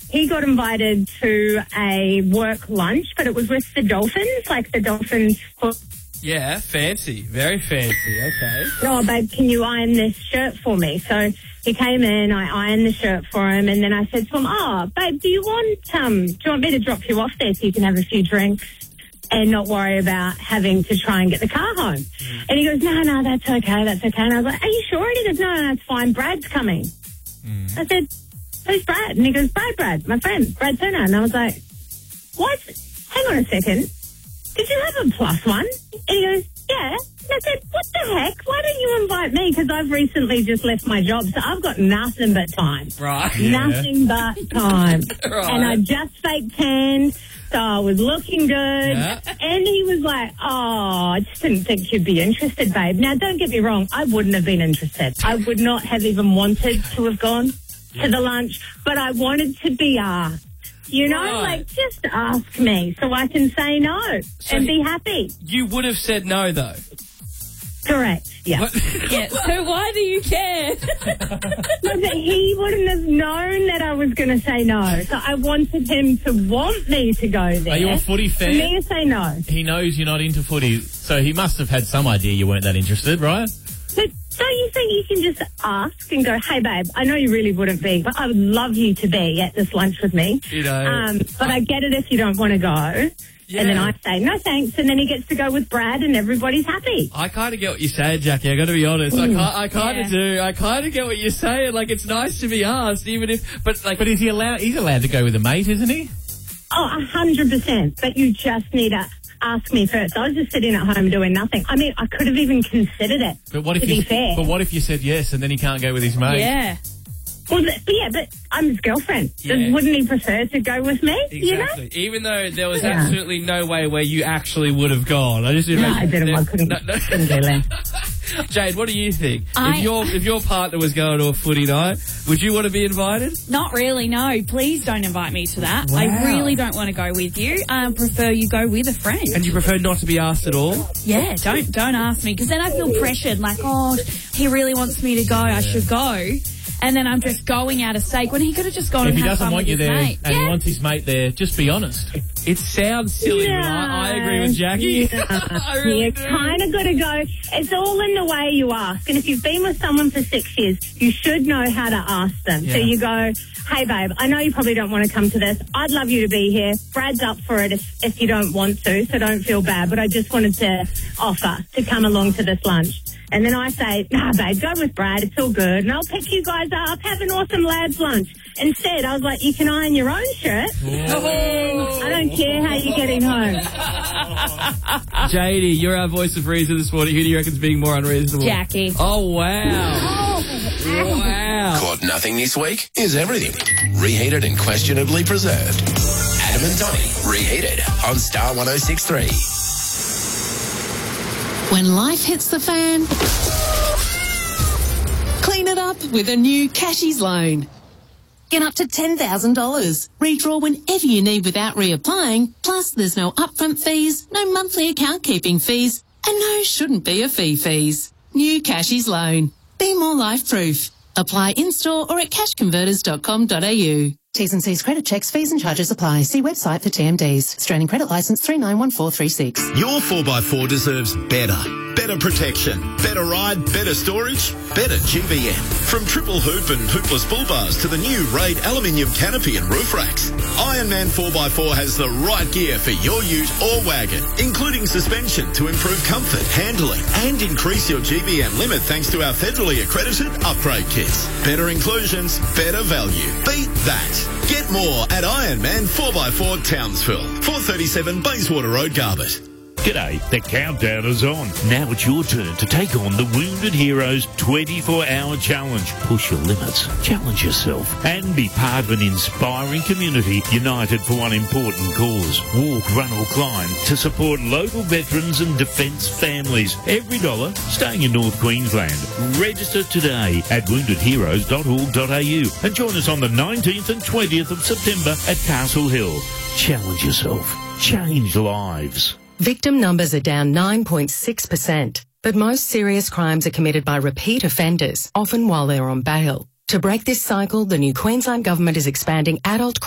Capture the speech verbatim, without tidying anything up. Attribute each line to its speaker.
Speaker 1: he got invited to a work lunch, but it was with the Dolphins, like the Dolphins.
Speaker 2: Yeah, fancy. Very fancy. Okay.
Speaker 1: Oh, babe, can you iron this shirt for me? So he came in, I ironed the shirt for him, and then I said to him, oh, babe, do you want, um, do you want me to drop you off there so you can have a few drinks and not worry about having to try and get the car home? Mm. And he goes, no, no, that's okay, that's okay. And I was like, are you sure? And he goes, no, no, it's fine, Brad's coming. Mm. I said, who's Brad? And he goes, Brad, Brad, my friend, Brad Turner. And I was like, what? Hang on a second. Did you have a plus one? And he goes, yeah. And I said, what the heck? Why don't you invite me? Because I've recently just left my job, so I've got nothing but time.
Speaker 2: Right.
Speaker 1: Nothing
Speaker 2: yeah.
Speaker 1: but time.
Speaker 2: Right.
Speaker 1: And I just fake tanned, so I was looking good.
Speaker 2: Yeah.
Speaker 1: And he was like, oh, I just didn't think you'd be interested, babe. Now, don't get me wrong. I wouldn't have been interested. I would not have even wanted to have gone yeah. to the lunch, but I wanted to be asked. You know, right. like, just ask me so I can say no so and be happy.
Speaker 2: You would have said no, though.
Speaker 1: Correct, yeah.
Speaker 3: yeah. So why do you care?
Speaker 1: No, but he wouldn't have known that I was going to say no. So I wanted him to want me to go there.
Speaker 4: Are you a footy fan?
Speaker 1: For me to say no.
Speaker 4: He knows you're not into footy, so he must have had some idea you weren't that interested, right?
Speaker 1: But don't you think you can just ask and go, hey, babe, I know you really wouldn't be, but I would love you to be at this lunch with me.
Speaker 2: You know.
Speaker 1: Um, but I, I get it if you don't want to go. Yeah. And then I say, no thanks, and then he gets to go with Brad and everybody's happy.
Speaker 2: I kind of get what you're saying, Jackie. I got to be honest.
Speaker 1: Mm.
Speaker 2: I, I kind of yeah. do. I kind of get what you're saying. Like, it's nice to be asked, even if... But, like,
Speaker 4: but is he allowed... He's allowed to go with a mate, isn't he?
Speaker 1: Oh, a hundred percent. But you just need to ask me first. I was just sitting at home doing nothing. I mean, I could have even considered it, but what if to
Speaker 4: you,
Speaker 1: be fair.
Speaker 4: But what if you said yes and then he can't go with his mate?
Speaker 3: Yeah.
Speaker 1: Well, but yeah, but I'm his girlfriend. Yeah. Wouldn't he prefer to go with me?
Speaker 2: Exactly.
Speaker 1: You know?
Speaker 2: Even though there was yeah. absolutely no way where you actually would have gone. I just
Speaker 1: no, I didn't. I couldn't, no, no. couldn't do that.
Speaker 2: Jade, what do you think?
Speaker 3: I,
Speaker 2: if your if your partner was going to a footy night, would you want to be invited?
Speaker 3: Not really, no. Please don't invite me to that.
Speaker 2: Wow.
Speaker 3: I really don't want to go with you. I prefer you go with a friend.
Speaker 2: And you prefer not to be asked at all?
Speaker 3: Yeah, don't don't ask me, because then I feel pressured, like, oh, he really wants me to go, yeah. I should go. And then I'm just going out of stake when he could have just gone
Speaker 4: if
Speaker 3: and had fun with his mate.
Speaker 4: If he doesn't want you there and
Speaker 3: yeah.
Speaker 4: he wants his mate there, just be honest.
Speaker 2: It sounds silly,
Speaker 1: no.
Speaker 2: but I, I agree with Jackie.
Speaker 1: Yeah.
Speaker 2: I really
Speaker 1: you
Speaker 2: do.
Speaker 1: kind of got to go. It's all in the way you ask. And if you've been with someone for six years, you should know how to ask them. Yeah. So you go, hey, babe, I know you probably don't want to come to this. I'd love you to be here. Brad's up for it if, if you don't want to, so don't feel bad. But I just wanted to offer to come along to this lunch. And then I say, nah, babe, go with Brad. It's all good. And I'll pick you guys up. Have an awesome lads lunch. Instead, I was like, you can iron your own shirt. Oh. I don't care how you're getting home.
Speaker 2: J D, you're our voice of reason this morning. Who do you reckon's being more unreasonable?
Speaker 3: Jackie.
Speaker 2: Oh, wow. Oh. Wow.
Speaker 5: Caught nothing this week? Is everything. Reheated and questionably preserved. Adam and Donnie, Reheated on Star one oh six point three.
Speaker 6: When life hits the fan, clean it up with a new Cashies loan. Get up to ten thousand dollars. Redraw whenever you need without reapplying. Plus, there's no upfront fees, no monthly account keeping fees, and no shouldn't be a fee fees. New Cashies loan. Be more life-proof. Apply in-store or at cash converters dot com dot a u. T's and C's credit checks, fees and charges apply. See website for T M Ds. Australian Credit Licence three nine one four three six.
Speaker 7: Your four by four deserves better. Better protection, better ride, better storage, better G V M. From triple hoop and hoopless bull bars to the new Raid aluminium canopy and roof racks, Ironman four by four has the right gear for your ute or wagon, including suspension to improve comfort, handling, and increase your G V M limit thanks to our federally accredited upgrade kits. Better inclusions, better value. Beat that. Get more at Ironman four by four Townsville, four thirty-seven Bayswater Road, Garbett.
Speaker 8: G'day, the countdown is on. Now it's your turn to take on the Wounded Heroes twenty-four hour challenge. Push your limits, challenge yourself, and be part of an inspiring community united for one important cause. Walk, run or climb to support local veterans and defence families. Every dollar staying in North Queensland. Register today at wounded heroes dot org dot a u and join us on the nineteenth and twentieth of September at Castle Hill. Challenge yourself. Change lives.
Speaker 9: Victim numbers are down nine point six percent, but most serious crimes are committed by repeat offenders, often while they're on bail. To break this cycle, the new Queensland Government is expanding adult